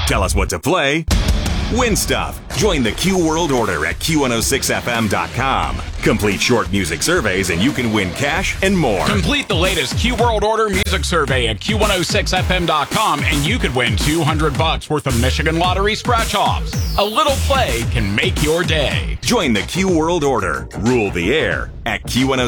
Tell us what to play. Win stuff. Join the Q World Order at Q106FM.com. Complete short music surveys and you can win cash and more. Complete the latest Q World Order music survey at Q106FM.com and you could win $200 worth of Michigan Lottery scratch-offs. A little play can make your day. Join the Q World Order. Rule the air at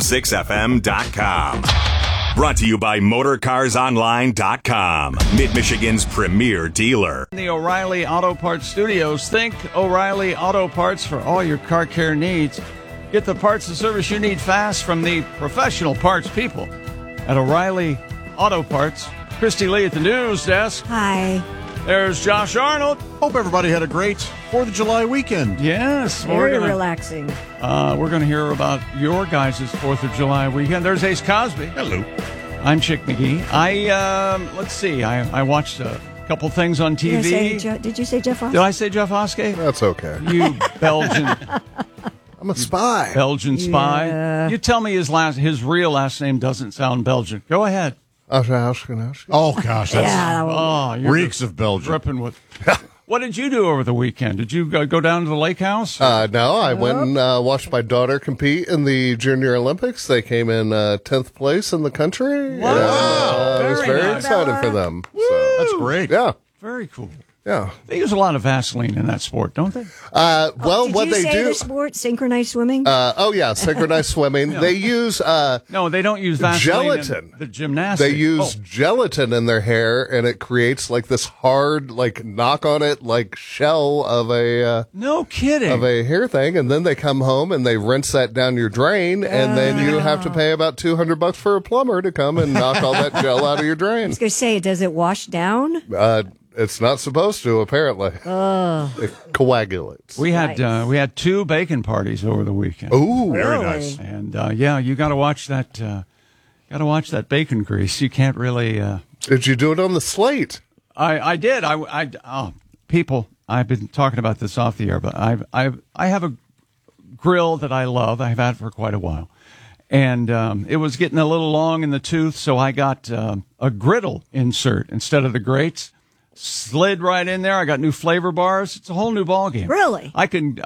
Q106FM.com. Brought to you by MotorCarsOnline.com, Mid-Michigan's premier dealer. In the O'Reilly Auto Parts Studios, think O'Reilly Auto Parts for all your car care needs. Get the parts and service you need fast from the professional parts people at O'Reilly Auto Parts. Christy Lee at the news desk. Hi. There's Josh Arnold. Hope everybody had a great 4th of July weekend. Yes. Very relaxing. We're going to hear about your guys' 4th of July weekend. There's Ace Cosby. Hello. I'm Chick McGee. Let's see. I watched a couple things on TV. Did you say Jeff Oskey? Did I say Jeff Oskey? That's okay. You Belgian. I'm a spy. Belgian spy. Yeah. You tell me his real last name doesn't sound Belgian. Go ahead. Oh, gosh. That's You're reeks of Belgium. dripping with. What did you do over the weekend? Did you go down to the lake house? No, I went and watched my daughter compete in the Junior Olympics. They came in 10th place in the country. Wow. I was Very very nice. excited for them. So, That's great. yeah. Very cool. Yeah. They use a lot of Vaseline in that sport, don't they? Well, Did what you they say do. the sport, synchronized swimming? Synchronized swimming. They use No, they don't use Vaseline. gelatin. In the gymnastics. They use gelatin in their hair, and it creates like this hard, like knock on it, like shell of a No kidding. of a hair thing, and then they come home and they rinse that down your drain, and then you have to pay about $200 for a plumber to come and knock all that gel out of your I drain. was going to say, does it wash down? It's not supposed to, apparently. It coagulates. we had 2 bacon parties over the weekend. Ooh, Very Really? nice. And you got to watch that. Got to watch that bacon grease. You can't really. did you do it on the slate? I did. People. I've been talking about this off the air, but I have a grill that I love. I've had for quite a while, and it was getting a little long in the tooth, so I got a griddle insert instead of the grates. Slid right in there. I got new flavor bars. It's a whole new ballgame. Really? I can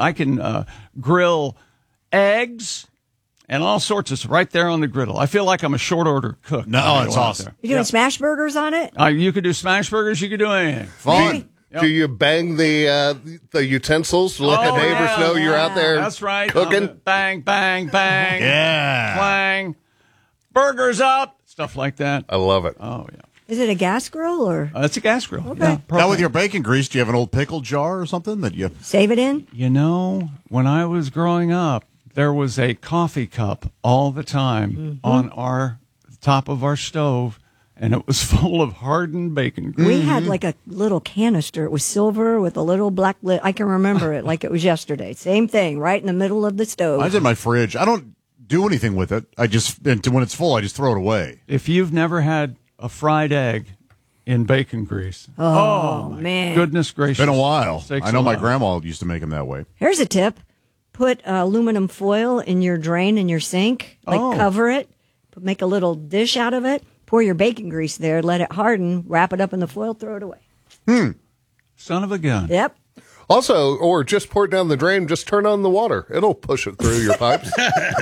grill eggs and all sorts of right there on the griddle. I feel like I'm a short order cook. No, it's awesome. You doing smash burgers on it? You could do smash burgers. You could do anything. Fun. Do you bang the utensils to let the neighbors know you're out there That's right. cooking? Bang, bang, bang. Yeah. Clang. Burgers up. Stuff like that. I love it. Oh, yeah. Is it a gas grill or It's a gas grill. Okay. Yeah, Now, with propane. your bacon grease, do you have an old pickle jar or something that you... save it in? You know, when I was growing up, there was a coffee cup all the time on our top of our stove, and it was full of hardened bacon grease. We had like a little canister. It was silver with a little black lid. I can remember it like it was yesterday. Same thing, right in the middle of the stove. Mine's in my fridge. I don't do anything with it. And when it's full, I just throw it away. If you've never had a fried egg in bacon grease, Oh, man. goodness gracious. It's been a while. Sakes I know my alive. grandma used to make them that way. Here's a tip. Put aluminum foil in your drain in your sink. Cover it. Make a little dish out of it. Pour your bacon grease there. Let it harden. Wrap it up in the foil. Throw it away. Son of a gun. Yep. Also, or just pour it down the drain, just turn on the water. It'll push it through your pipes.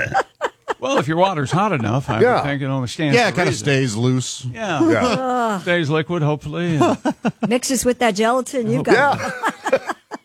Well, if your water's hot enough, I Yeah. would think it only stands. Yeah, to it kind of reason. stays loose. Yeah. Yeah. Stays liquid, hopefully. and- Mix this with that gelatin. You've got Yeah.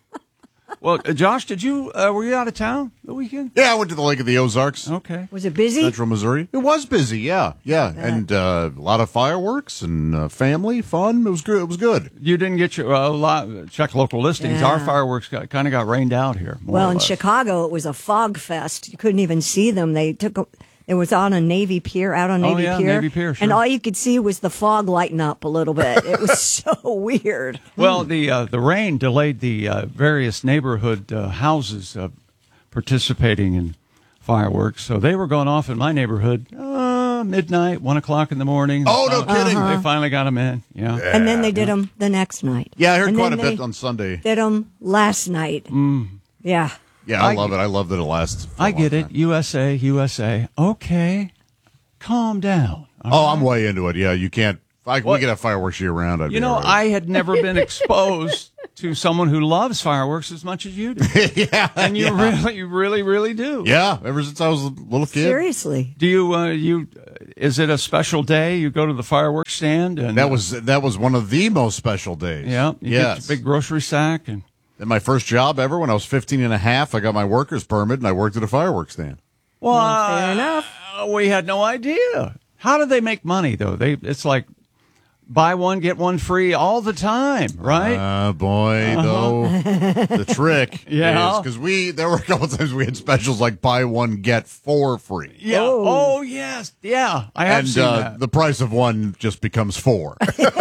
Well, Josh, were you out of town the weekend? Yeah, I went to the Lake of the Ozarks, Okay. Was it busy? Central Missouri. It was busy, yeah. And a lot of fireworks and family fun. It was good. It was good. You didn't get your check local listings. Yeah. Our fireworks kind of got rained out here. more Well, or in less. Chicago, it was a fog fest. You couldn't even see them. It was on a Navy pier, out on Navy yeah, Pier. Navy Pier, sure. And all you could see was the fog lighting up a little bit. It was so weird. Well, the rain delayed the various neighborhood houses participating in fireworks, so they were going off in my neighborhood midnight, 1 o'clock in the morning. Oh, no kidding. They finally got them in. Yeah. And then they did them the next night. Yeah, I heard And quite a then bit they on Sunday. Did them last night. Yeah. Yeah, I love it. I love that it lasts. for a I long get it. time. USA. Okay, calm down. Oh, I'm way into it. Yeah, you can't. We could have fireworks year round. You know, I had never been exposed to someone who loves fireworks as much as you do. Yeah. And you really do. Yeah, ever since I was a little kid. Seriously. Do you, is it a special day? You go to the fireworks stand and That was one of the most special days. yeah, you get your big grocery sack and And my first job ever, when I was 15 and a half, I got my worker's permit and I worked at a fireworks stand. well, Fair enough. We had no idea. How do they make money though? It's like buy one get one free all the time, right? Boy, though, the trick Yeah. is because there were a couple times we had specials like buy one get four free. Yeah. Oh, yes. Yeah. I have And seen that. the price of one just becomes four.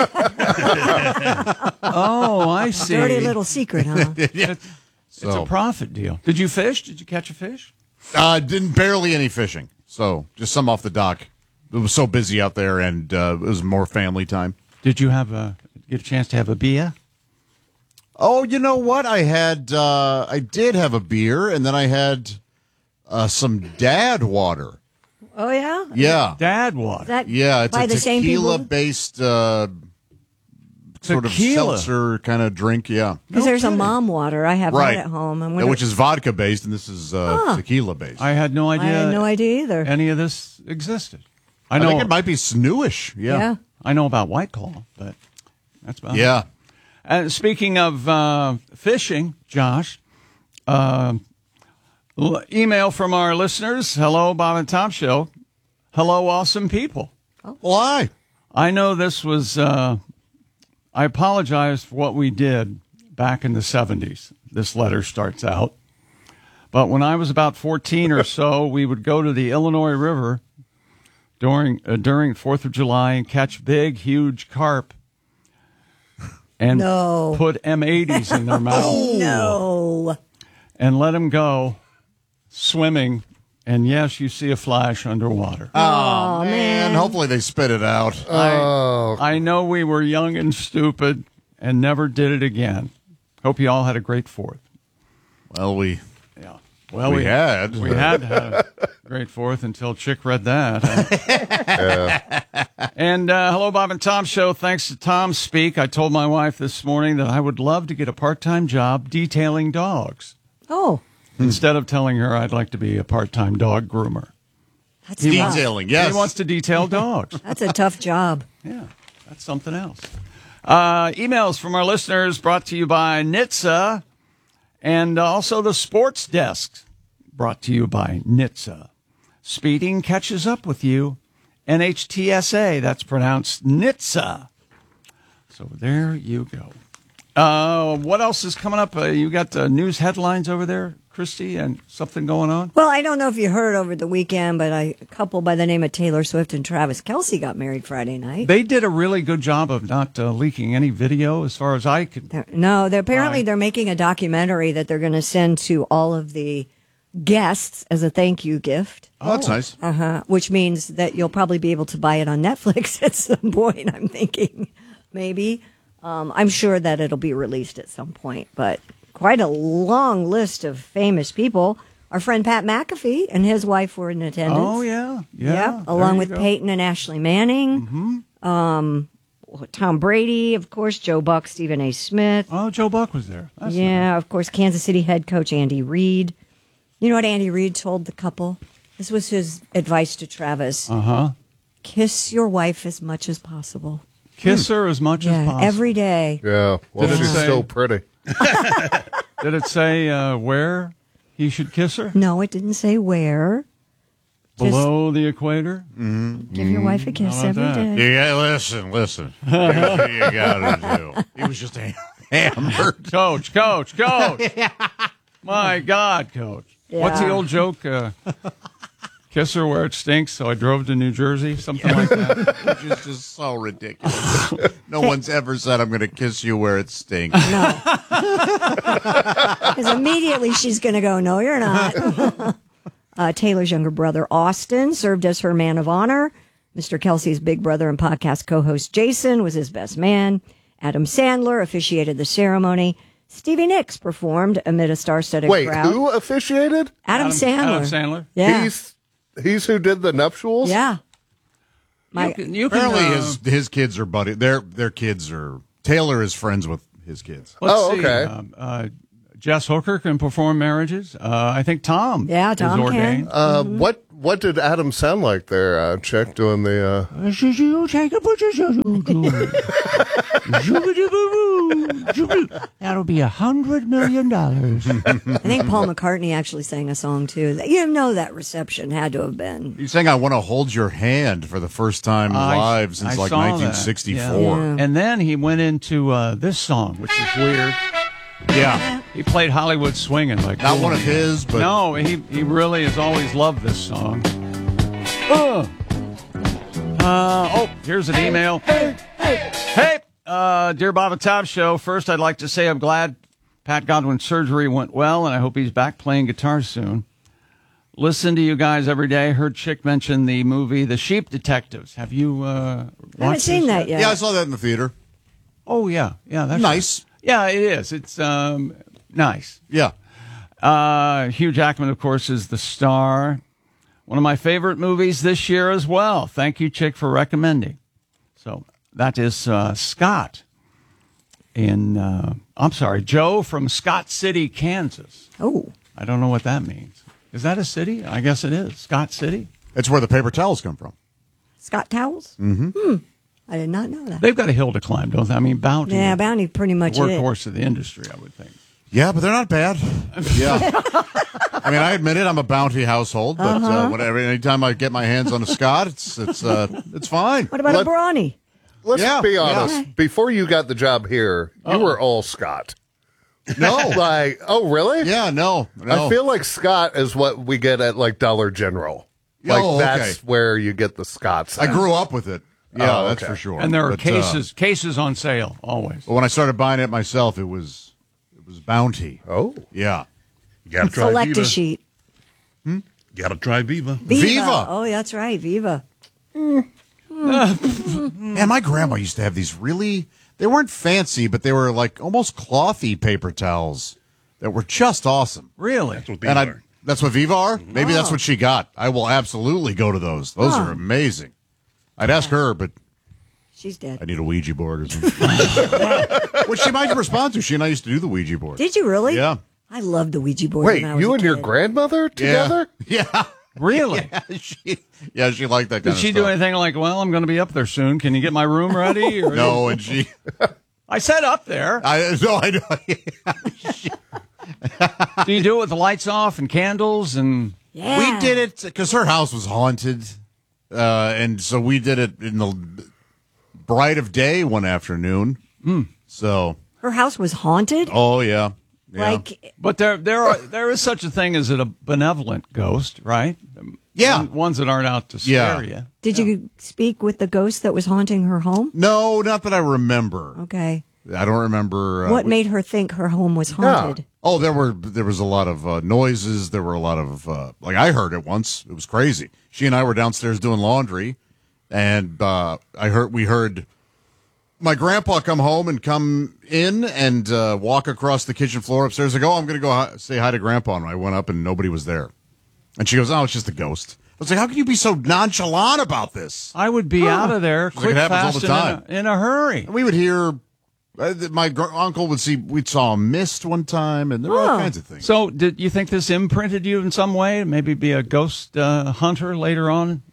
Oh, I see. Dirty little secret, huh? It's a profit deal. Did you fish? Did you catch a fish? Didn't barely any fishing, so just some off the dock. It was so busy out there, and it was more family time. Did you get a chance to have a beer? Oh, you know what? I did have a beer, and then I had some dad water. Oh, yeah? Yeah. Dad water. That Yeah, it's by a the same people? tequila-based sort of Tequila. seltzer kind of drink, yeah. Because there's a mom water. I have Right. that at home. Yeah, which is vodka-based, and this is tequila-based. I had no I idea. had no idea either. Any of this existed. I think it might be Snewish. yeah. I know about White Claw, but that's about it. Yeah. And speaking of fishing, Josh, email from our listeners. Hello, Bob and Tom Show. Hello, awesome people. Why? I know this was, I apologize for what we did back in the 70s. This letter starts out. But when I was about 14 or so, we would go to the Illinois River during 4th of July and catch big, huge carp and No. put M80s in their mouth No. and let them go swimming. And yes, you see a flash underwater. Oh, man. Hopefully they spit it out. I know we were young and stupid and never did it again. Hope you all had a great 4th. Well, we had. We had a great 4th until Chick read that. And hello, Bob and Tom Show. Thanks to Tom Speak. I told my wife this morning that I would love to get a part-time job detailing dogs Oh, instead of telling her I'd like to be a part-time dog groomer. that's tough. Detailing, yes. He wants to detail dogs. That's a tough job. Yeah, that's something else. Emails from our listeners brought to you by NHTSA and also the Sports Desk brought to you by NHTSA. Speeding catches up with you. NHTSA, that's pronounced NHTSA. So there you go. What else is coming up? You got news headlines over there, Christy, and something going on? Well, I don't know if you heard over the weekend, but a couple by the name of Taylor Swift and Travis Kelce got married Friday night. They did a really good job of not leaking any video as far as I could. They're making a documentary that they're going to send to all of the guests as a thank you gift. Oh, that's nice. Which means that you'll probably be able to buy it on Netflix at some point, I'm thinking. Maybe. I'm sure that it'll be released at some point, but quite a long list of famous people. Our friend Pat McAfee and his wife were in attendance. Oh, yeah. Yep, along with Peyton and Ashley Manning. Tom Brady, of course, Joe Buck, Stephen A. Smith. Oh, Joe Buck was there. That's Of course, Kansas City head coach Andy Reid. You know what Andy Reid told the couple? This was his advice to Travis. Kiss your wife as much as possible. Kiss her as much as possible. Every day. Yeah. Well, Did it she's say- still pretty. Did it say where he should kiss her? No, it didn't say where. Below the equator? Give your wife a kiss How about every that? day. Yeah, listen. Here's what you gotta do. He was just hammered. Coach. My God, Coach. What's the old joke? Kiss her where it stinks, so I drove to New Jersey, something like that. Which is just so ridiculous. No one's ever said, I'm going to kiss you where it stinks. Because immediately she's going to go, no, you're not. Taylor's younger brother, Austin, served as her man of honor. Mr. Kelsey's big brother and podcast co-host, Jason, was his best man. Adam Sandler officiated the ceremony. Stevie Nicks performed amid a star-studded Wait, crowd. who officiated? Adam Sandler. Adam Sandler? Yeah. He's who did the nuptials? Yeah. You can, Apparently his kids are buddy. Their kids are, Taylor is friends with his kids. Let's Oh, see. okay. Jess Hooker can perform marriages. I think Tom. Yeah, Tom is ordained. can. What did Adam sound like there, Chick, doing the... That'll be $100 million. I think Paul McCartney actually sang a song too. You know that reception had to have been. He's saying, I want to hold your hand for the first time live since I like saw that. 1964. Yeah. And then he went into this song, which is weird. Yeah. He played Hollywood Swingin' like Not one of his, but No, he really has always loved this song. Here's an email. Hey, dear Bob and Tom Show. First, I'd like to say I'm glad Pat Godwin's surgery went well, and I hope he's back playing guitar soon. Listen to you guys every day. Heard Chick mention the movie The Sheep Detectives. Have you watched I haven't seen that yet. yeah, I saw that in the theater. Oh, yeah. Yeah, that's Nice. Yeah, it is. It's nice. Yeah. Hugh Jackman, of course, is the star. One of my favorite movies this year as well. Thank you, Chick, for recommending. So that is Scott Joe from Scott City, Kansas. Oh, I don't know what that means. Is that a city? I guess it is. Scott City? It's where the paper towels come from. Scott Towels? Mm-hmm. I did not know that. They've got a hill to climb, don't they? I mean, Bounty. Yeah, Bounty pretty much it. Workhorse of the industry, I would think. Yeah, but they're not bad. Yeah. I mean, I admit it. I'm a Bounty household, but whatever. Anytime I get my hands on a Scott, it's fine. What about a Brawny? Let's Yeah, be yeah. honest. Before you got the job here, you were all Scott. No. Like, oh, really? Yeah, no. I feel like Scott is what we get at like Dollar General. Like Oh, okay. that's where you get the Scots. I grew up with it. Yeah, Oh, that's okay. for sure. And there are But, cases on sale, always. but when I started buying it myself, it was Bounty. Oh, Yeah. You gotta try Select a Viva. sheet. Gotta try Viva. Viva. Oh, that's right. Viva. Man, my grandma used to have these they weren't fancy, but they were like almost clothy paper towels that were just awesome. Really? That's what Viva are. That's what Viva are? Maybe that's what she got. I will absolutely go to those. Those are amazing. I'd ask her, but She's dead. I need a Ouija board or something. Which she might respond to. She and I used to do the Ouija board. Did you really? Yeah. I loved the Ouija board. wait, when I was you a and your kid. grandmother together? Yeah. Really? She liked that kind Did of she stuff. do anything like, well, I'm going to be up there soon. Can you get my room ready? Or No, and she... I said up there. I know. Do you do it with the lights off and candles? And Yeah. We did it because her house was haunted. And so we did it in the bright of day one afternoon. So, Her house was haunted. oh, yeah. Yeah. Like, But there is such a thing as a benevolent ghost, right? Yeah. Ones that aren't out to scare you. did you speak with the ghost that was haunting her home? No, not that I remember. Okay. I don't remember. What made her think her home was haunted? Oh, there was a lot of noises. There were a lot of like I heard it once. It was crazy. She and I were downstairs doing laundry, and we heard my grandpa come home and come in and walk across the kitchen floor upstairs. I go, I'm going to go say hi to Grandpa, and I went up and nobody was there. And she goes, oh, it's just a ghost. I was like, how can you be so nonchalant about this? I would be out of there like quick, it happens all fast, the and time. in a hurry. And we would hear. My uncle we saw a mist one time, and there were all kinds of things. So, did you think this imprinted you in some way? Maybe be a ghost hunter later on?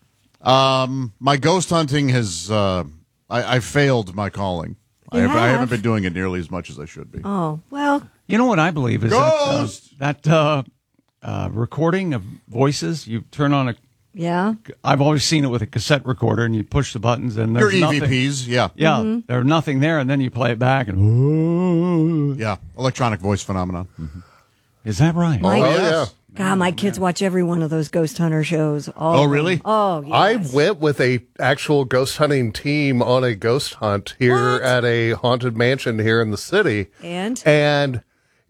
My ghost hunting has, I failed my calling. I You haven't have? been doing it nearly as much as I should be. Oh, well, You know what I believe is Ghost! that recording of voices. You turn on yeah. I've always seen it with a cassette recorder, and you push the buttons, and Your there's nothing. EVPs, yeah. Yeah, there's nothing there, and then you play it back, and Yeah, electronic voice phenomenon. is that right? My- Oh, yes. God, my kids watch every one of those ghost hunter shows. Oh, really? Oh, yes. I went with a actual ghost hunting team on a ghost hunt here What? at a haunted mansion here in the city. And?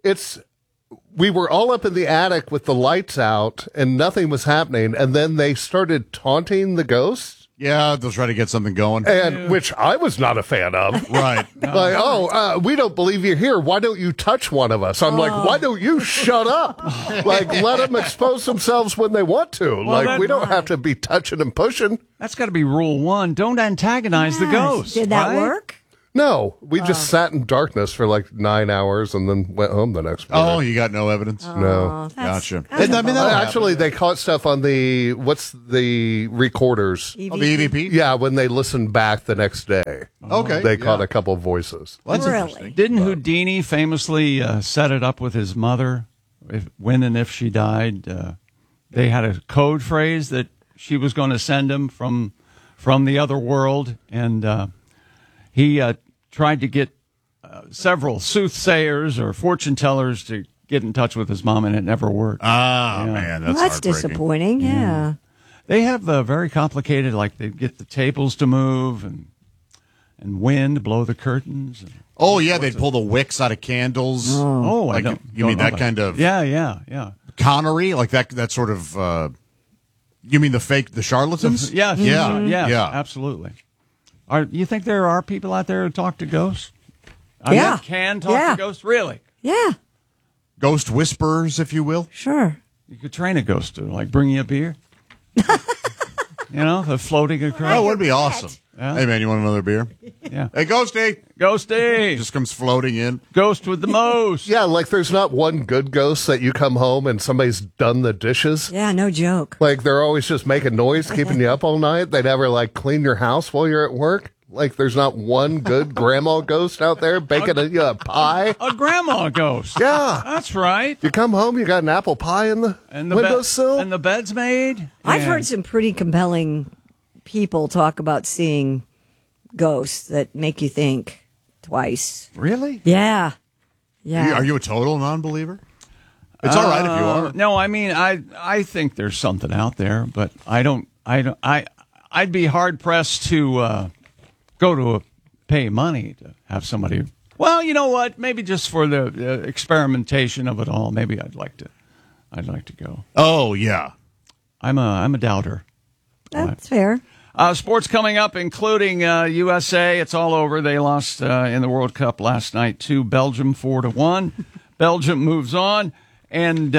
We were all up in the attic with the lights out and nothing was happening. And then they started taunting the ghosts, Yeah, they'll try to get something going. and which I was not a fan of. Right. Like, we don't believe you're here. Why don't you touch one of us? I'm like, why don't you shut up? Like, let them expose themselves when they want to. Like, we don't have to be touching and pushing. That's got to be rule one. Don't antagonize the Yes. ghost. Did that right? work? No, we just sat in darkness for like 9 hours and then went home the next morning. Oh, you got no evidence? No. Gotcha. that's a bummer. Actually, they caught stuff on the recorders? Oh, the EVP? Yeah, when they listened back the next day. Okay. They caught a couple voices. Well, that's Really? interesting. Didn't Houdini famously set it up with his mother? When and if she died, they had a code phrase that she was going to send him from the other world, and he tried to get several soothsayers or fortune tellers to get in touch with his mom, and it never worked. Ah, man, Well, that's that's heartbreaking. disappointing. Yeah. They have very complicated, like they get the tables to move and wind blow the curtains. Oh, yeah, they'd pull the wicks out of candles. Oh, Like, I don't. you mean don't know that about kind it. of Yeah. Connery? Like that sort of, you mean the charlatans? Yeah, Yeah. yes, Yeah. absolutely. You think there are people out there who talk to ghosts? Yeah. Can talk Yeah. to ghosts? Really? Yeah. Ghost whisperers, if you will. Sure. You could train a ghost to bring you a beer. The floating across. That would be awesome. Yeah. Hey, man, you want another beer? Yeah. Hey, Ghosty! Ghosty. Just comes floating in. Ghost with the most. Yeah, like there's not one good ghost that you come home and somebody's done the dishes. Yeah, no joke. Like they're always just making noise, keeping you up all night. They never like clean your house while you're at work. Like there's not one good grandma ghost out there baking a pie. A grandma ghost. Yeah. That's right. You come home, you got an apple pie in the windowsill. And the bed's made. I've And- heard some pretty compelling people talk about seeing ghosts that make you think twice. Really? Yeah. Yeah. Are you a total non-believer? It's all right if you are. No, I mean, I think there's something out there, but I'd be hard pressed to pay money to have somebody. Well, you know what? Maybe just for the experimentation of it all. Maybe I'd like to go. Oh, yeah. I'm a doubter. That's fair. Sports coming up, including USA. It's all over. They lost in the World Cup last night to Belgium 4-1. Belgium moves on. And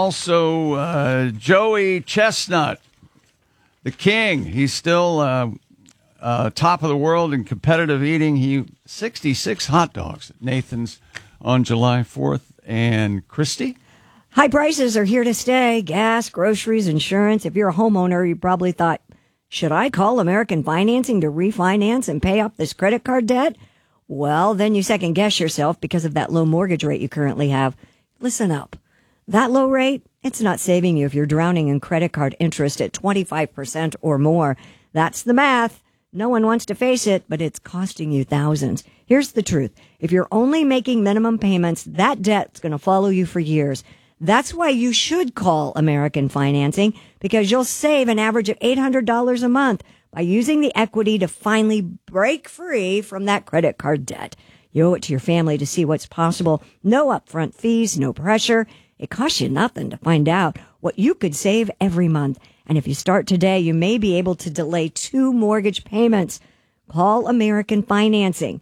also Joey Chestnut, the king. He's still top of the world in competitive eating. He 66 hot dogs at Nathan's on July 4th. And Christy? High prices are here to stay. Gas, groceries, insurance. If you're a homeowner, you probably thought, should I call American Financing to refinance and pay off this credit card debt? Well, then you second guess yourself because of that low mortgage rate you currently have. Listen up. That low rate, it's not saving you if you're drowning in credit card interest at 25% or more. That's the math. No one wants to face it, but it's costing you thousands. Here's the truth. If you're only making minimum payments, that debt's going to follow you for years. That's why you should call American Financing, because you'll save an average of $800 a month by using the equity to finally break free from that credit card debt. You owe it to your family to see what's possible. No upfront fees, no pressure. It costs you nothing to find out what you could save every month. And if you start today, you may be able to delay 2 mortgage payments. Call American Financing,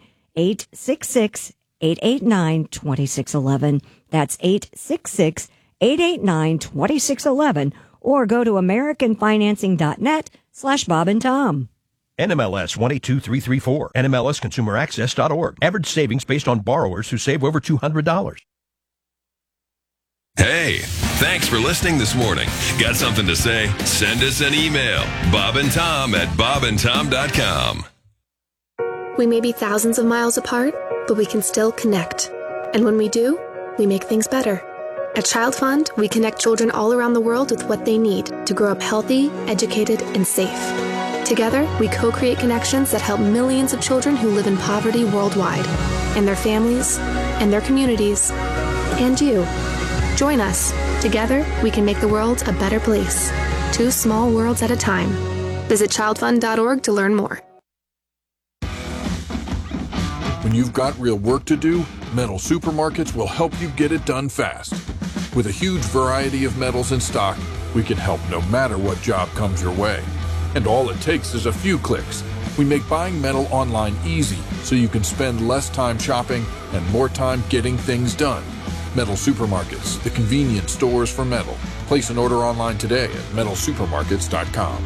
866-889-2611. That's 866-889-2611. Or go to AmericanFinancing.net/Bob and Tom. NMLS 122334, NMLSConsumerAccess.org. Average savings based on borrowers who save over $200. Hey, thanks for listening this morning. Got something to say? Send us an email. bobandtom@bobandtom.com. We may be thousands of miles apart, but we can still connect. And when we do, we make things better. At Child Fund, we connect children all around the world with what they need to grow up healthy, educated, and safe. Together, we co-create connections that help millions of children who live in poverty worldwide, and their families, and their communities, and you. Join us. Together, we can make the world a better place. 2 small worlds at a time. Visit childfund.org to learn more. When you've got real work to do, Metal Supermarkets will help you get it done fast. With a huge variety of metals in stock, we can help no matter what job comes your way. And all it takes is a few clicks. We make buying metal online easy so you can spend less time shopping and more time getting things done. Metal Supermarkets, the convenient stores for metal. Place an order online today at metalsupermarkets.com.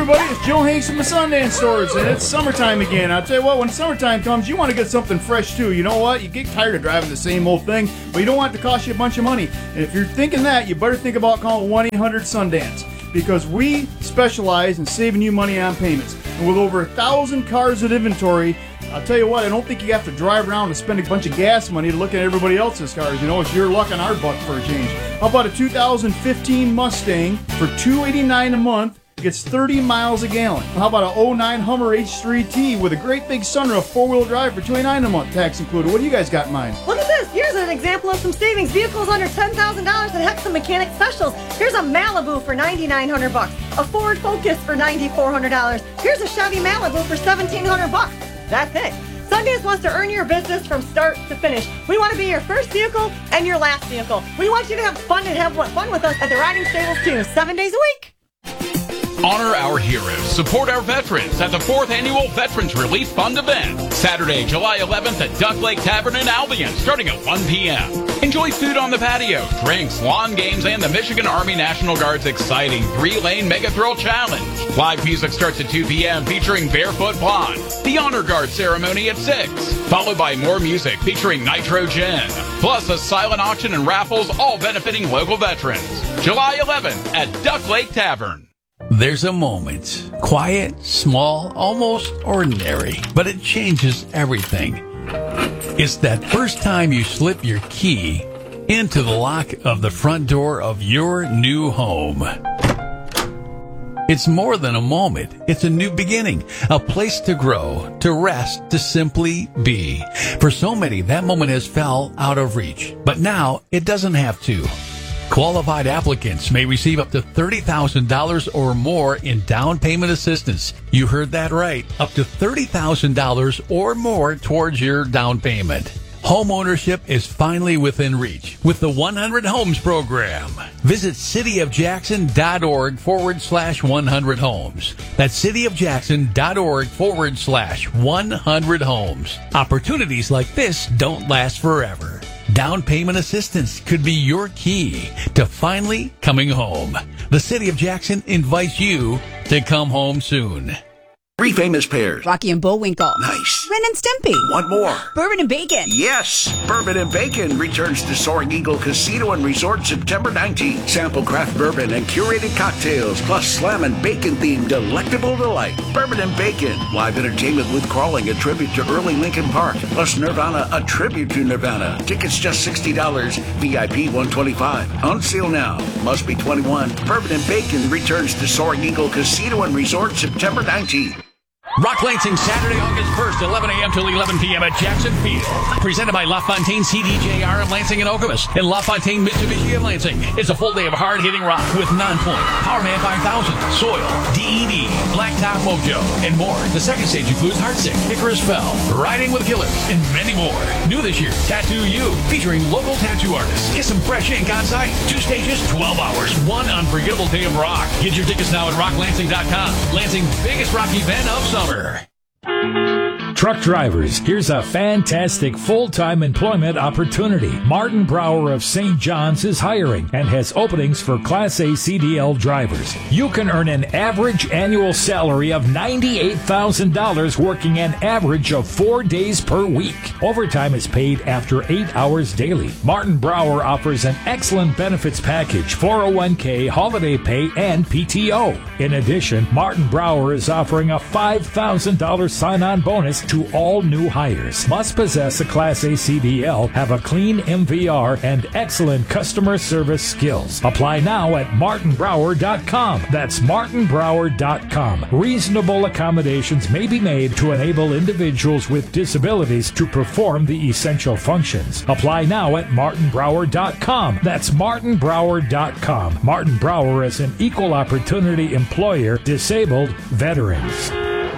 everybody, it's Joe Hanks from the Sundance Stores, and it's summertime again. I'll tell you what, when summertime comes, you want to get something fresh too. You know what? You get tired of driving the same old thing, but you don't want it to cost you a bunch of money. And if you're thinking that, you better think about calling 1-800-SUNDANCE, because we specialize in saving you money on payments. And with over 1,000 cars in inventory, I'll tell you what, I don't think you have to drive around and spend a bunch of gas money to look at everybody else's cars. You know, it's your luck on our buck for a change. How about a 2015 Mustang for $289 a month? Gets 30 miles a gallon. How about a 09 Hummer H3T with a great big sunroof, 4-wheel drive for $29 a month, tax included? What do you guys got in mind? Look at this. Here's an example of some savings. Vehicles under $10,000 at Hexham Mechanic Specials. Here's a Malibu for $9,900. A Ford Focus for $9,400. Here's a Chevy Malibu for $1,700. That's it. Sundance wants to earn your business from start to finish. We want to be your first vehicle and your last vehicle. We want you to have fun and have fun with us at the Riding Stables too, 7 days a week. Honor our heroes. Support our veterans at the 4th Annual Veterans Relief Fund event. Saturday, July 11th at Duck Lake Tavern in Albion, starting at 1 p.m. Enjoy food on the patio, drinks, lawn games, and the Michigan Army National Guard's exciting 3-lane Mega Thrill Challenge. Live music starts at 2 p.m. featuring Barefoot Blonde. The Honor Guard ceremony at 6, followed by more music featuring Nitro Gin. Plus a silent auction and raffles, all benefiting local veterans. July 11th at Duck Lake Tavern. There's a moment. Quiet, small, almost ordinary, but it changes everything. It's that first time you slip your key into the lock of the front door of your new home. It's more than a moment. It's a new beginning, a place to grow, to rest, to simply be. For so many, that moment has fell out of reach, but now it doesn't have to. Qualified applicants may receive up to $30,000 or more in down payment assistance. You heard that right. Up to $30,000 or more towards your down payment. Home ownership is finally within reach with the 100 Homes program. Visit cityofjackson.org/100 homes. That's cityofjackson.org/100 homes. Opportunities like this don't last forever. Down payment assistance could be your key to finally coming home. The City of Jackson invites you to come home soon. 3 famous pairs. Rocky and Bullwinkle. Nice. Ren and Stimpy. One more. Bourbon and Bacon. Yes. Bourbon and Bacon returns to Soaring Eagle Casino and Resort September 19th. Sample craft bourbon and curated cocktails, plus slam and bacon themed delectable delight. Bourbon and Bacon. Live entertainment with Crawling, a tribute to early Lincoln Park. Plus Nirvana, a tribute to Nirvana. Tickets just $60. VIP $125. On sale now. Must be 21. Bourbon and Bacon returns to Soaring Eagle Casino and Resort September 19th. Rock Lansing, Saturday, August 1st, 11 a.m. till 11 p.m. at Jackson Field. Presented by LaFontaine CDJR of Lansing and Okemos and LaFontaine Mitsubishi of Lansing. It's a full day of hard-hitting rock with Nonpoint, Powerman 5000, Soil, DED, Blacktop Mojo, and more. The second stage includes Heartsick, Icarus Fell, Riding with Killers, and many more. New this year, Tattoo You, featuring local tattoo artists. Get some fresh ink on site. 2 stages, 12 hours, one unforgettable day of rock. Get your tickets now at rocklansing.com. Lansing's biggest rock event of summer. Truck drivers, here's a fantastic full-time employment opportunity. Martin Brower of St. John's is hiring and has openings for Class A CDL drivers. You can earn an average annual salary of $98,000 working an average of 4 days per week. Overtime is paid after 8 hours daily. Martin Brower offers an excellent benefits package, 401k, holiday pay, and PTO. In addition, Martin Brower is offering a $5,000 sign-on bonus to all new hires. Must possess a Class A CDL, have a clean MVR, and excellent customer service skills. Apply now at martinbrower.com. That's martinbrower.com. Reasonable accommodations may be made to enable individuals with disabilities to perform the essential functions. Apply now at martinbrower.com. That's martinbrower.com. Martin Brower is an equal opportunity employer, disabled veterans.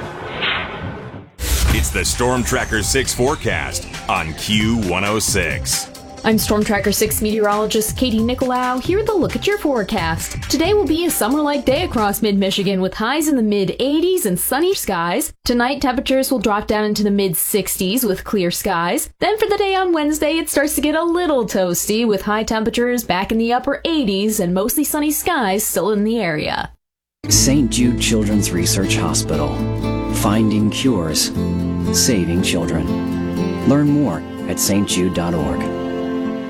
It's the Storm Tracker 6 forecast on Q106. I'm Storm Tracker 6 meteorologist Katie Nicolau. Here with a look at your forecast. Today will be a summer-like day across mid-Michigan with highs in the mid-80s and sunny skies. Tonight, temperatures will drop down into the mid-60s with clear skies. Then for the day on Wednesday, it starts to get a little toasty with high temperatures back in the upper 80s and mostly sunny skies still in the area. St. Jude Children's Research Hospital. Finding cures. Saving children. Learn more at stjude.org.